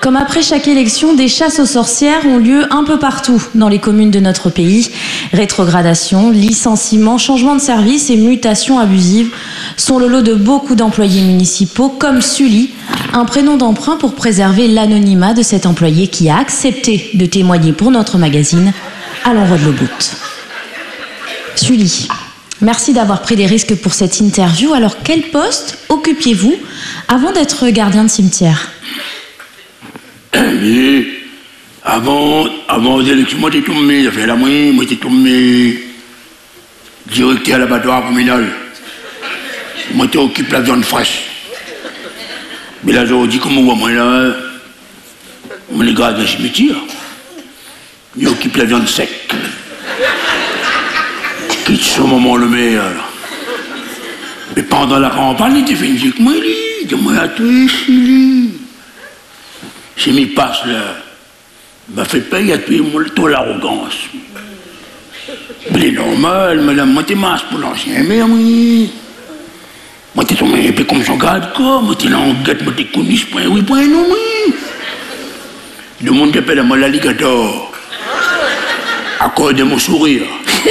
Comme après chaque élection, des chasses aux sorcières ont lieu un peu partout dans les communes de notre pays. Rétrogradation, licenciement, changement de service et mutations abusives sont le lot de beaucoup d'employés municipaux comme Sully, un prénom d'emprunt pour préserver l'anonymat de cet employé qui a accepté de témoigner pour notre magazine à l'envoi de l'Obout. Sully, merci d'avoir pris des risques pour cette interview. Alors, quel poste occupiez-vous avant d'être gardien de cimetière ? Avant l'élection, moi j'étais tombé, ça fait la moyenne, moi j'étais tombé directeur à l'abattoir communal. Moi j'occupe la viande fraîche. Mais là, je dis comment moi là, moi les gars d'un cimetière, ils occupent la viande sec. Quitte ce moment le meilleur. Mais pendant la campagne, il était fait une moi, il moi à toi, j'ai mis passe là. Il m'a fait payer à tuer moi toi l'arrogance. Mais c'est normal, madame, moi t'es masse pour l'ancien, mais oui. Moi t'es tombé un peu comme son garde quoi, moi t'es là en guette, moi t'es connu ce point, oui, point non, oui. Le monde t'appelle à moi l'alligator. À cause de mon sourire.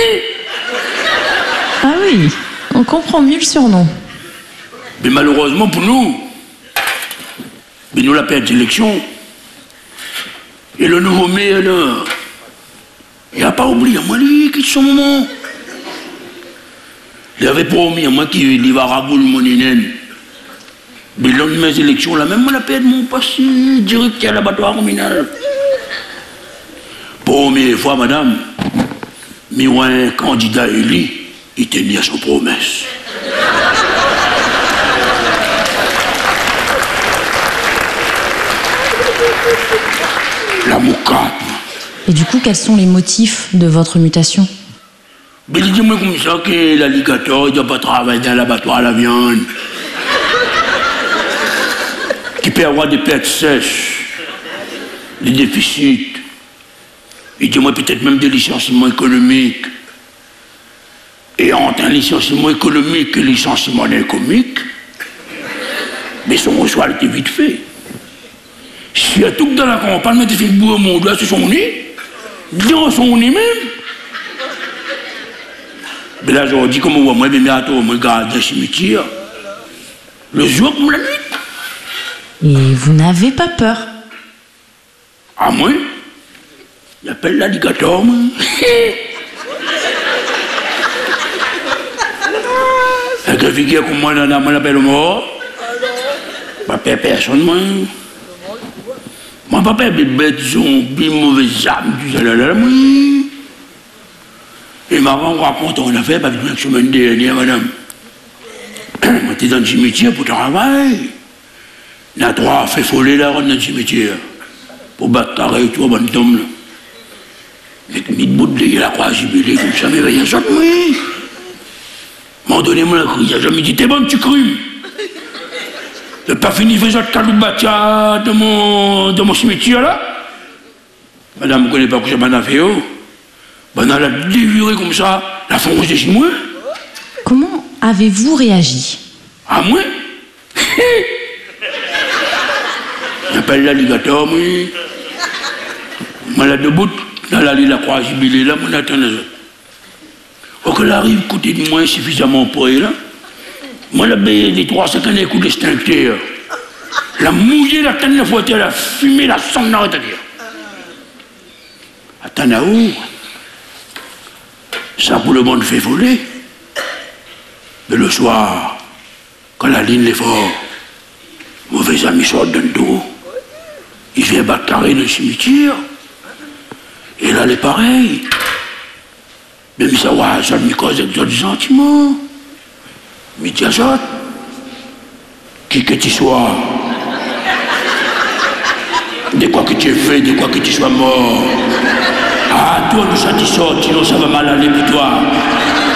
Ah oui, on comprend mieux le surnom. Mais malheureusement pour nous, mais nous la perte d'élection. Et le nouveau maire, là, il n'a pas oublié, moi, lui, qui est son moment. Il avait promis, moi, qu'il va rabouler mon inène. Mais lors de mes élections, là, même, moi, la perte mon passé, directeur à l'abattoir communal. Première fois, madame, mais un candidat élu, il tenait à son promesse. La moucate. Et du coup, quels sont les motifs de votre mutation ? Mais dis-moi comme ça que l'alligator, il ne doit pas travailler dans l'abattoir à la viande. Qui peut avoir des pertes sèches, des déficits. Et dis-moi peut-être même des licenciements économiques. Et entre un licenciement économique et un licenciement comique, mais son reçoit était vite fait. Si à tout dans la campagne, tu fais le bout au monde, là, c'est son nez. Dans son nez même. Mais là, je dis, comme on voit, moi, mais à toi, moi, garde un cimetière. Le jour comme la nuit. Et vous n'avez pas peur ? Ah, moi? Il appelle l'alligator, moi. Avec un figure comme moi, là, moi, l'appelle mort. Pas peur personne, moi. Mon papa est bête, zombie, mauvaise âme, tout ça, là, oui. Et maman raconte, on a fait, avec une semaine dernière, madame. Moi, t'es dans le cimetière pour travailler. Il y a trois fait foller là, dans le cimetière. Pour battre carré et tout, à bonne tombe, là. Avec une bout de la croix jubilée, comme ça, mais rien sorte, oui. M'en donnez-moi la crie, il a jamais dit, t'es bon, tu crues. Je n'ai pas fini de faire Kaloubatia de mon cimetière là. Madame, vous ne connaissez pas que j'ai pas fait. Ben, elle a déviré comme ça la fonce des Chinois. Comment avez-vous réagi ? Ah, moi? J'appelle l'alligator, moi. Moi, là, debout, dans l'allée de la croix jubilée là, moi, j'attends les autres. Quand elle arrive, côté de moi, suffisamment pour elle, là. Moi, la baie des 350 coups d'extincteur, la mouillée, la canne de fauteuil, la fumée, la sang, n'arrête à dire. Attends, là-haut, ça pour le monde fait voler. Mais le soir, quand la ligne est forte, mauvais ami sort d'un dos, il vient battre carré dans le cimetière, et là, elle est pareil. Même ça, ouais, ça me cause avec d'autres sentiments. Mais tiens ça, qui que tu sois, de quoi que tu aies fait, de quoi que tu sois mort, ah, toi, nous ça t'y sort, sinon ça va mal aller pour toi.